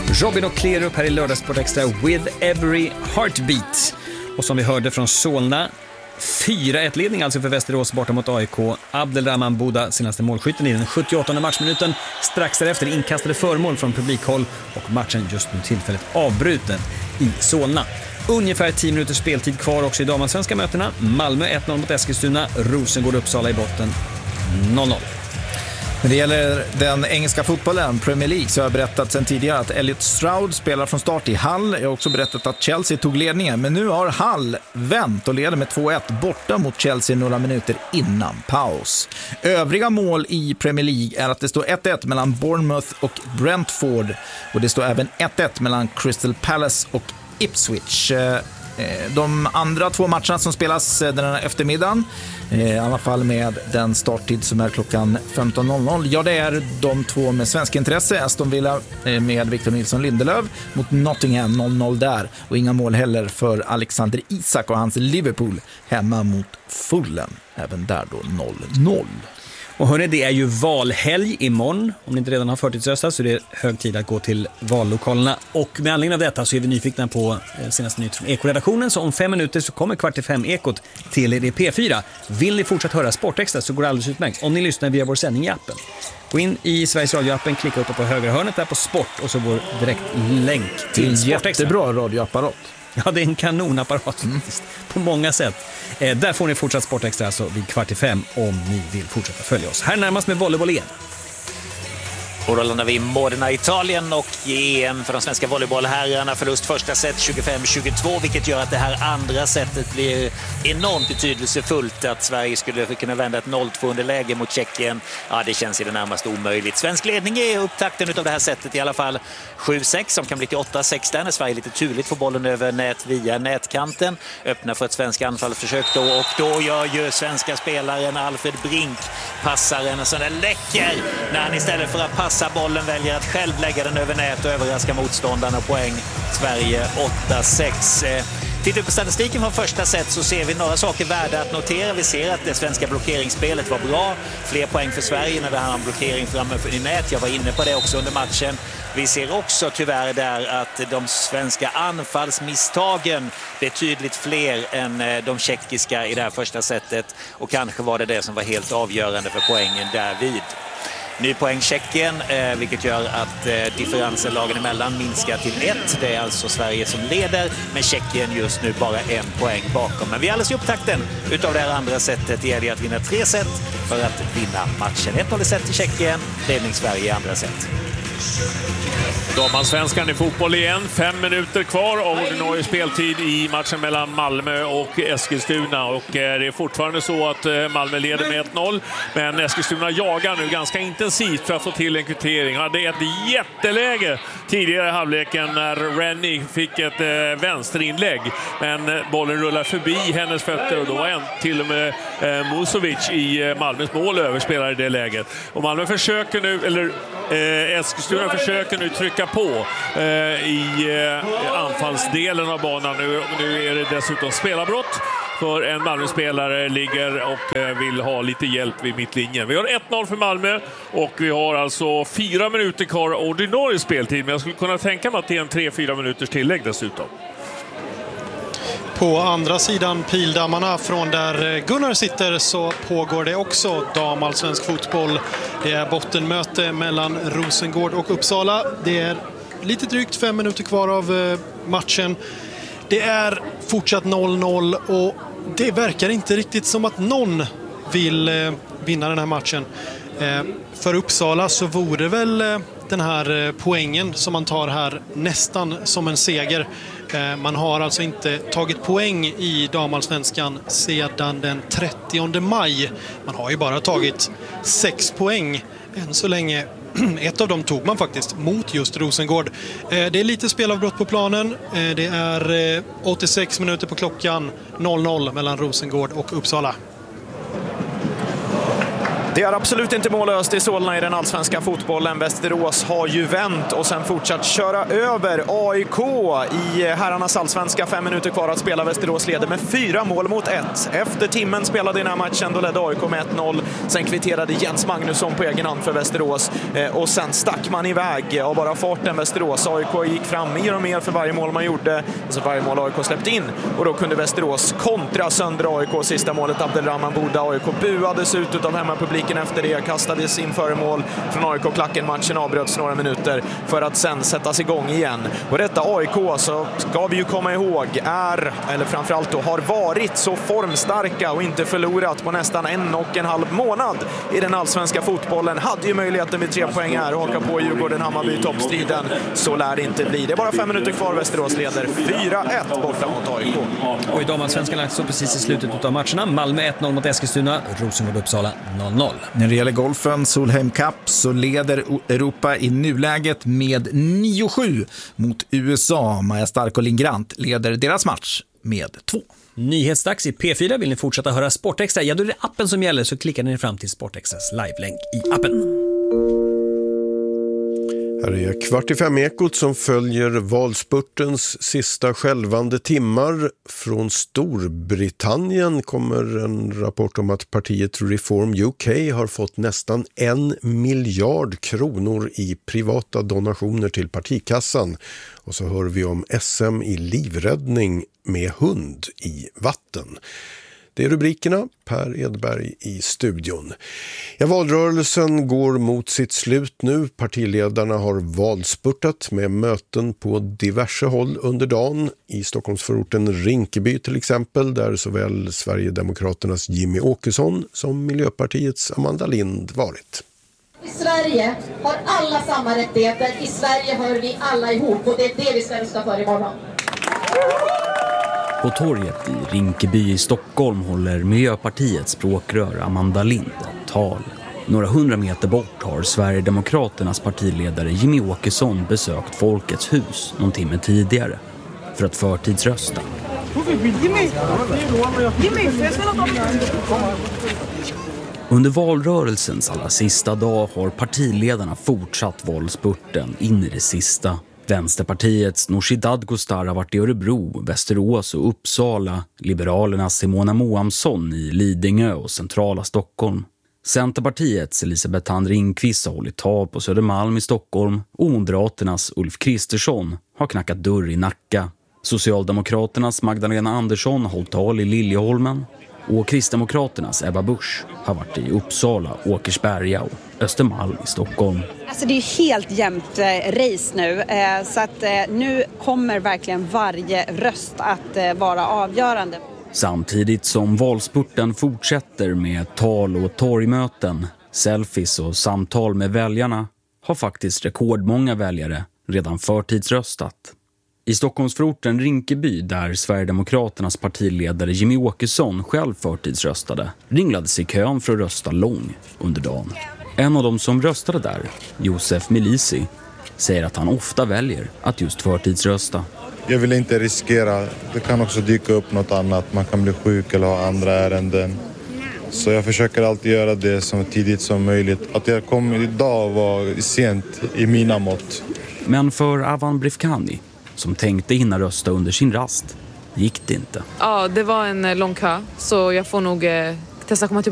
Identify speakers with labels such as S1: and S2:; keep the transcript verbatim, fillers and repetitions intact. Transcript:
S1: Robin och Klerup här i Lördagssport Extra with every heartbeat. Och som vi hörde från Solna, fyra ett ledning alltså för Västerås borta mot A I K. Abdelrahman Buda, senaste målskytten i den sjuttioåttonde matchminuten. Strax därefter inkastade föremål från publikhåll och matchen just nu tillfället avbruten i Solna. Ungefär tio minuters speltid kvar också i damallsvenska mötena. Malmö ett noll mot Eskilstuna, Rosengård Uppsala i botten noll noll.
S2: När det gäller den engelska fotbollen, Premier League, så har jag berättat sedan tidigare att Elliot Stroud spelar från start i Hull. Jag har också berättat att Chelsea tog ledningen, men nu har Hull vänt och leder med två ett borta mot Chelsea några minuter innan paus. Övriga mål i Premier League är att det står ett ett mellan Bournemouth och Brentford, och det står även ett ett mellan Crystal Palace och Ipswich. De andra två matcherna som spelas den här eftermiddagen, i alla fall med den starttid som är klockan femton noll noll, ja, det är de två med svensk intresse. Aston Villa med Victor Nilsson Lindelöf mot Nottingham noll noll där, och inga mål heller för Alexander Isak och hans Liverpool hemma mot Fulham, även där då noll noll.
S1: Och hörni, det är ju valhelg imorgon. Om ni inte redan har förtidsröstat så är det hög tid att gå till vallokalerna. Och med anledning av detta så är vi nyfikna på senaste nytt från Eko-redaktionen. Så om fem minuter så kommer kvart i fem Ekot till er i P fyra. Vill ni fortsatt höra Sportextra så går det alldeles utmärkt om ni lyssnar via vår sändning i appen. Gå in i Sveriges Radio-appen, klicka uppe på högra hörnet där på Sport och så går direkt länk till Sportextra.
S2: Jättebra radioapparat.
S1: Ja, det är en kanonapparat mm. på många sätt. Eh, där får ni fortsatt Sportextra alltså vid kvart i fem om ni vill fortsätta följa oss. Här närmast med volleyboll igen.
S3: Och då landar vi i Modena, Italien, och i E M för de svenska volleybollherrarna. Förlust första set tjugofem tjugotvå, vilket gör att det här andra setet blir enormt betydelsefullt. Att Sverige skulle kunna vända ett noll två underläge mot Tjeckien, ja, det känns i det närmaste omöjligt. Svensk ledning är upptakten av det här setet i alla fall sju sex, som kan bli till åtta sex där när Sverige lite turligt får bollen över nät via nätkanten. Öppnar för ett svensk anfallsförsök då, och då gör ju svenska spelaren Alfred Brink passaren så den läcker när han istället för att passa bollen väljer att själv lägga den över nät och överraska motståndarna. Poäng Sverige åtta sex. Tittar vi på statistiken från första set så ser vi några saker värda att notera. Vi ser att det svenska blockeringsspelet var bra. Fler poäng för Sverige när det handlar om blockering framför i nät. Jag var inne på det också under matchen. Vi ser också tyvärr där att de svenska anfallsmisstagen betydligt fler än de tjeckiska i det här första setet. Och kanske var det det som var helt avgörande för poängen därvid. Ny poäng Tjeckien, eh, vilket gör att eh, differensen lagen emellan minskar till ett. Det är alltså Sverige som leder, men Tjeckien just nu bara en poäng bakom. Men vi är alldeles i upptakten utav det här andra setet. Det gäller att vinna tre set för att vinna matchen. ett noll set till Tjeckien, ledning Sverige i andra set.
S4: Damallsvenskan i fotboll igen. Fem minuter kvar av ordinarie speltid i matchen mellan Malmö och Eskilstuna. Och det är fortfarande så att Malmö leder med ett noll. Men Eskilstuna jagar nu ganska intensivt för att få till en kvittering. Hade ett jätteläge tidigare i halvleken när Rennie fick ett eh, vänsterinlägg. Men bollen rullar förbi hennes fötter och då var en till och med eh, Musovic i Malmös mål överspelare i det läget. Och Malmö försöker nu, eller eh, Eskilstuna försöker nu trycka på eh, i eh, anfallsdelen av banan. Nu, nu är det dessutom spelarbrott för en Malmö-spelare ligger och eh, vill ha lite hjälp vid mittlinjen. Vi har ett noll för Malmö och vi har alltså fyra minuter kvar ordinarie speltid. Men jag skulle kunna tänka mig att det är en tre fyra minuters tillägg dessutom.
S5: På andra sidan pildammarna från där Gunnar sitter så pågår det också damallsvensk fotboll. Det är bottenmöte mellan Rosengård och Uppsala. Det är lite drygt fem minuter kvar av matchen. Det är fortsatt noll noll och det verkar inte riktigt som att någon vill vinna den här matchen. För Uppsala så vore väl den här poängen som man tar här nästan som en seger. Man har alltså inte tagit poäng i damallsvenskan sedan den trettionde maj. Man har ju bara tagit sex poäng än så länge. Ett av dem tog man faktiskt mot just Rosengård. Det är lite spelavbrott på planen. Det är åttiosex minuter på klockan, noll noll mellan Rosengård och Uppsala.
S6: Det är absolut inte mållöst i Solna i den allsvenska fotbollen. Västerås har ju vänt och sen fortsatt köra över A I K i herrarnas allsvenska. Fem minuter kvar att spela. Västerås leder med fyra mål mot ett. Efter timmen spelade i den här matchen, då ledde A I K med ett noll. Sen kvitterade Jens Magnusson på egen hand för Västerås. Och sen stack man iväg av bara farten Västerås. A I K gick fram mer och mer för varje mål man gjorde. Alltså varje mål A I K släppte in. Och då kunde Västerås kontra sönder A I K. Sista målet Abdelrahman Bouda. A I K buades ut av hemmapubliken. Efter det kastades in före mål från A I K-klacken. Matchen avbröts några minuter för att sen sättas igång igen. Och detta A I K, så ska vi ju komma ihåg, är, eller framförallt då, har varit så formstarka och inte förlorat på nästan en och en halv månad i den allsvenska fotbollen. Hade ju möjligheten med tre poäng här och haka på Djurgården, Hammarby i toppstriden. Så lär det inte bli. Det är bara fem minuter kvar. Västerås leder fyra ett borta mot A I K.
S1: Och i damallsvenskan så precis i slutet av matcherna. Malmö ett noll mot Eskilstuna, Rosengård-Uppsala noll noll.
S2: När det gäller golfen, Solheim Cup, så leder Europa i nuläget med nio sju mot U S A. Maja Stark och Lingrant leder deras match med två.
S1: Nyhetsdags i P fyra. Vill ni fortsätta höra Sportextra? Ja, då är det appen som gäller, så klickar ni fram till Sportextras live-länk i appen.
S7: Här är Kvart i fem ekot som följer valspurtens sista skälvande timmar. Från Storbritannien kommer en rapport om att partiet Reform U K har fått nästan en miljard kronor i privata donationer till partikassan. Och så hör vi om S M i livräddning med hund i vatten. Det är rubrikerna. Per Edberg i studion. Ja, valrörelsen går mot sitt slut nu. Partiledarna har valspurtat med möten på diverse håll under dagen. I Stockholmsförorten Rinkeby till exempel, där såväl Sverigedemokraternas Jimmy Åkesson som Miljöpartiets Amanda Lind varit.
S8: I Sverige har alla samma rättigheter. I Sverige hör vi alla ihop, och det är det vi ska rösta för imorgon.
S9: På torget i Rinkeby i Stockholm håller Miljöpartiets språkrör Amanda Lind ett tal. Några hundra meter bort har Sverigedemokraternas partiledare Jimmy Åkesson besökt Folkets hus någon timme tidigare för att förtidsrösta. Under valrörelsens allra sista dag har partiledarna fortsatt valspurten in i det sista. Vänsterpartiets Nooshi Dadgostar har varit i Örebro, Västerås och Uppsala. Liberalernas Simona Moamsson i Lidingö och centrala Stockholm. Centerpartiets Elisabeth Hand Ringqvist har hållit tal på Södermalm i Stockholm. Och Moderaternas Ulf Kristersson har knackat dörr i Nacka. Socialdemokraternas Magdalena Andersson har hållit tal i Liljeholmen. Och Kristdemokraternas Ebba Busch har varit i Uppsala, Åkersberga och Östermalm i Stockholm.
S10: Alltså det är helt jämnt eh, race nu, eh, så att eh, nu kommer verkligen varje röst att eh, vara avgörande.
S9: Samtidigt som valspurten fortsätter med tal och torgmöten, selfies och samtal med väljarna har faktiskt rekordmånga väljare redan förtidsröstat. I Stockholmsförorten Rinkeby, där Sverigedemokraternas partiledare Jimmy Åkesson själv förtidsröstade, ringlades i kön för att rösta lång under dagen. En av dem som röstade där, Josef Milisi, säger att han ofta väljer att just förtidsrösta.
S11: Jag vill inte riskera, det kan också dyka upp något annat, man kan bli sjuk eller ha andra ärenden. Så jag försöker alltid göra det så tidigt som möjligt. Att jag kom idag var sent i mina mått.
S9: Men för Avan Brifkani, som tänkte hinna rösta under sin rast, gick det inte.
S12: Ja, det var en lång kö, så jag får nog eh, testa komma tillbaka.